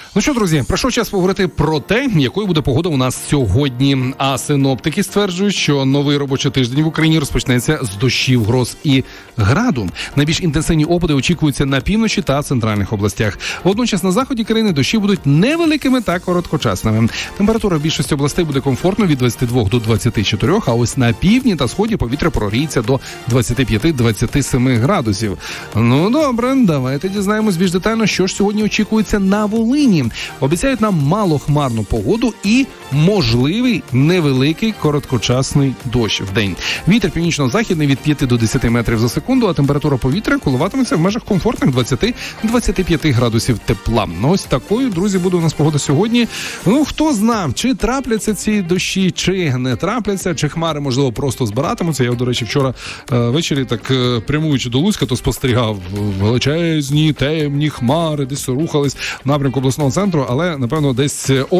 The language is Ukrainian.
Ну що, друзі, прийшов час поговорити про те, якою буде погода у нас сьогодні. А синоптики стверджують, що новий робочий тиждень в Україні розпочнеться з дощів, гроз і граду. Найбільш інтенсивні опади очікуються на півночі та центральних областях. Водночас на заході країни дощі будуть невеликими та короткочасними. Температура в більшості областей буде комфортно від 22 до 24, а ось на півдні та сході повітря прогріється до 25-27 градусів. Ну добре, давайте дізнаємось більш детально, що ж сьогодні очікується на Волині. Обіцяють нам малохмарну погоду і можливий невеликий короткочасний дощ в день. Вітер північно-західний від 5 до 10 метрів за секунду, а температура повітря коливатиметься в межах комфортних 20-25 градусів тепла. Ось такою, друзі, буде у нас погода сьогодні. Ну, хто знає, чи трапляться ці дощі, чи не трапляться, чи хмари, можливо, просто збиратимуться. Я, до речі, вчора ввечері, так прямуючи до Луцька, то спостерігав величезні темні хмари, десь рухались в напрямку обласного центру, але, напевно, десь